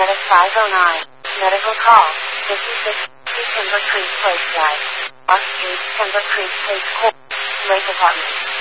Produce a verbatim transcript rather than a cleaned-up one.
Medic five oh nine. Medical call. This is the Timber Creek Place Drive. Off Street, Timber Creek Place Court. Lake Apartment.